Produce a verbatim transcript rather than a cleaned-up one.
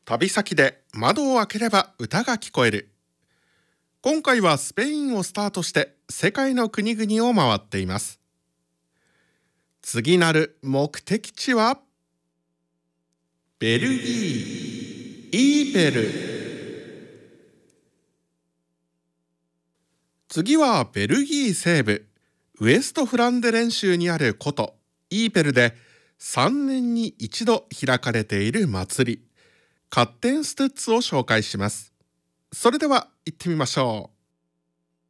旅先で窓を開ければ歌が聞こえる。今回はスペインをスタートして世界の国々を回っています。次なる目的地はベルギー、イーペル。次はベルギー西部ウエストフランデレン州にある古都イーペルでさんねんに一度開かれている祭りカッテンストゥッツを紹介します。それでは行ってみましょう。